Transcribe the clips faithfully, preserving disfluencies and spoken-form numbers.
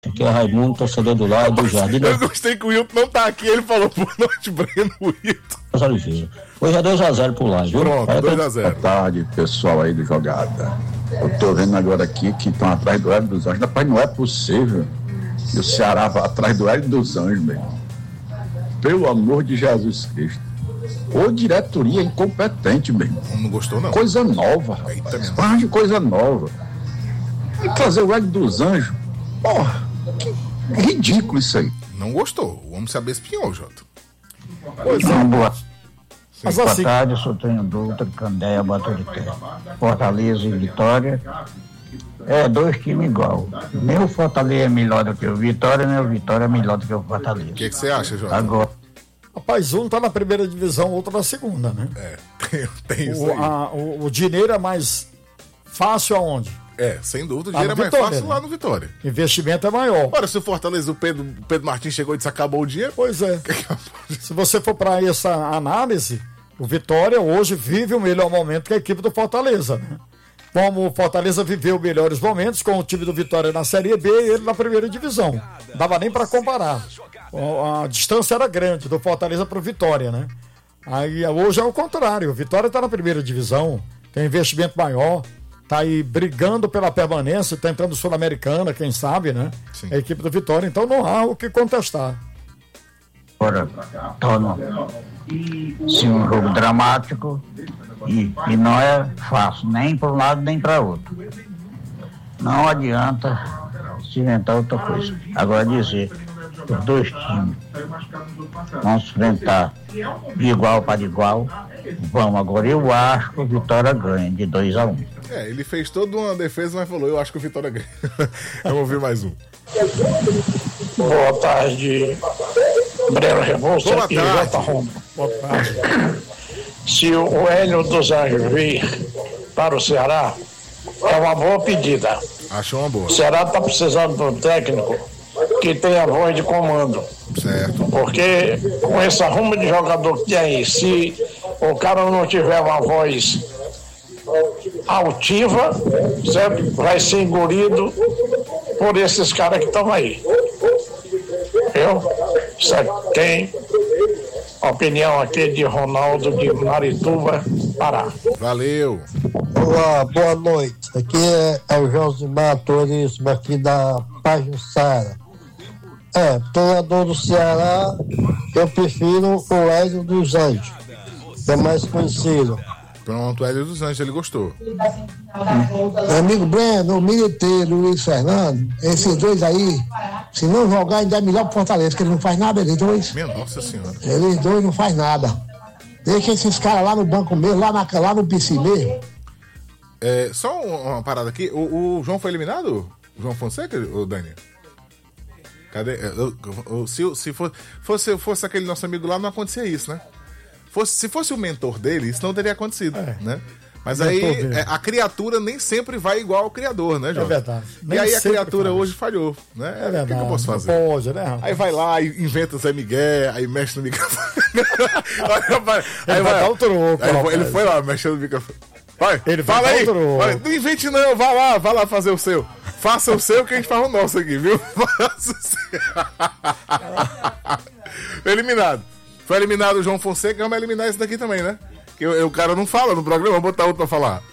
Aqui é Raimundo, torcedor do lado do Jardim. Eu gostei que o Wilton não tá aqui, ele falou boa noite, Breno, Wilton. Hoje é dois a zero pro Lado, viu? Pronto, dois a zero. Boa tarde, pessoal aí do Jogada. Eu tô vendo agora aqui que estão atrás do Hélio dos Anjos. Rapaz, não é possível. E o Ceará vai atrás do Hélio dos Anjos, meu. Pelo amor de Jesus Cristo. Ô diretoria incompetente, meu. Não gostou, não? Coisa nova, rapaz. Arranje coisa nova. E trazer o Hélio dos Anjos. Porra, que ridículo isso aí. Não gostou. O homem se abespinhou, Jota. Pois é. Boa. Mas Boa assim, tarde, eu sou Tonho Dutra, Candeia, Baturité. Fortaleza e Vitória. É dois times igual. Nem o Fortaleza é melhor do que o Vitória, nem o Vitória é melhor do que o Fortaleza. O que você acha, Jota? Agora. rapaz, um tá na primeira divisão, outro na segunda, né? É, tem, tem isso O, aí. a, o, o dinheiro é mais fácil aonde? É, sem dúvida, o Lá dinheiro é no mais Vitória, fácil né? lá no Vitória. Investimento é maior. Ora, se o Fortaleza, o Pedro, o Pedro Martins chegou e disse acabou o dinheiro. Pois é. Se você for para essa análise, o Vitória hoje vive o melhor momento que a equipe do Fortaleza, né? Como o Fortaleza viveu melhores momentos com o time do Vitória na Série B e ele na primeira divisão. Não dava nem para comparar. A distância era grande do Fortaleza para o Vitória, né? Aí hoje é o contrário. O Vitória está na primeira divisão, tem investimento maior, tá aí brigando pela permanência, tentando Sul-Americana, quem sabe, né? Sim. A equipe do Vitória, então não há o que contestar. Agora, torna se um jogo dramático e, e não é fácil, nem para um lado nem para outro. Não adianta se inventar outra coisa. Agora dizer, os dois times vão se enfrentar de igual para igual, vão. Agora eu acho que o Vitória ganha de dois a um. É, ele fez toda uma defesa, mas falou, eu acho que o Vitória ganha. Vamos ouvir mais um. Boa tarde, Breno Rebouça Boa e tarde. Jota Rombo. Boa tarde. Se o Hélio dos Anjos vir para o Ceará, é uma boa pedida. Achou uma boa. O Ceará está precisando de um técnico que tenha voz de comando. Certo. Porque com esse arrumo de jogador que tem aí, se o cara não tiver uma voz altiva, certo? Vai ser engolido por esses caras que estão aí. Eu, certo? Tem opinião aqui de Ronaldo de Marituba, Pará. Valeu. Olá, boa noite. Aqui é, é o Josimar Turismo, aqui da Pajuçara. É, treinador do Ceará, eu prefiro o Hélio dos Anjos, que é mais conhecido. Pronto, o Hélio dos Anjos, ele gostou. Meu amigo Breno, o Militeiro, o Luiz Fernando, esses dois aí, se não jogar, ainda é melhor pro Fortaleza, porque ele não faz nada, eles dois. Minha Nossa Senhora. Eles dois não faz nada. Deixa esses caras lá no banco mesmo, lá, na, lá no P C mesmo. É, só uma parada aqui, o, o João foi eliminado? O João Fonseca, o Dani? Cadê? Eu- eu- Se, se fosse, fosse, fosse aquele nosso amigo lá, não acontecia isso, né? Fosse, se fosse o mentor dele, isso não teria acontecido, É. né? Mas O aí mentor dele. é, a criatura nem sempre vai igual ao criador, né, João? É verdade. E Nem aí a sempre criatura faz. hoje falhou, né? É verdade. O que, que eu posso fazer? Não pode, né, rapaz? Aí vai lá e inventa Zé Miguel, aí mexe no microfone. Aí Ele vai dar o troco, Aí rapaz. ele foi lá, mexendo no microfone. Vai, Ele vai fala dar aí. o troco. Vai, não invente não, vai lá, vai lá fazer o seu. Faça o seu que a gente faz o nosso aqui, viu? Faça o seu. Eliminado. Foi eliminado o João Fonseca, vamos eliminar esse daqui também, né? Que o, o cara não fala no programa, vamos botar outro pra falar.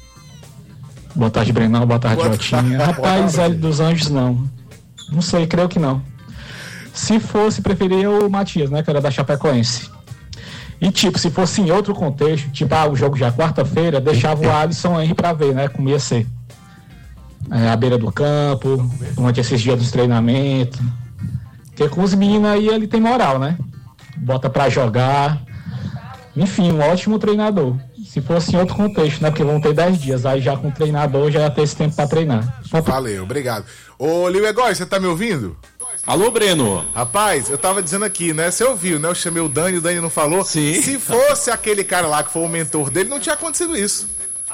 Boa tarde, Brenão. Boa tarde, Boa Jotinha. tarde. Rapaz, Hélio dos Anjos, não. Não sei, creio que não. Se fosse, preferia o Matias, né? Que era da Chapecoense. E, tipo, se fosse em outro contexto, tipo, ah, o jogo já quarta-feira, deixava o Alisson Henry pra ver, né? Como ia ser. É, à beira do campo, durante esses dias dos treinamentos. Porque com os meninos aí ele tem moral, né? Bota pra jogar. Enfim, um ótimo treinador. Se fosse em outro contexto, né? Porque vão ter dez dias. Aí já com o treinador já ia ter esse tempo pra treinar. Valeu, obrigado. Ô, Lio Egói, você tá me ouvindo? Alô, Breno. Rapaz, eu tava dizendo aqui, né? Você ouviu, né? Eu chamei o Dani, o Dani não falou. Sim. Se fosse aquele cara lá que foi o mentor dele, não tinha acontecido isso.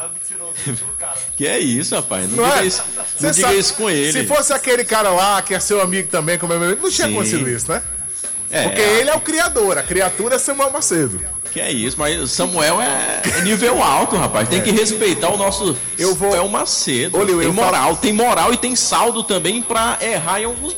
Que é isso, rapaz? Não, Não diga, é? isso, Cê não diga sabe, isso com ele. Se fosse aquele cara lá que é seu amigo também, como é meu amigo, não tinha Sim. acontecido isso, né? É, Porque ele é o criador, a criatura é Samuel Macedo. Que é isso, mas o Samuel é, é nível alto, rapaz. Tem que respeitar o nosso Eu vou- Samuel Macedo. Ô, Lio, tem eu moral, tem moral e tem saldo também pra errar em alguns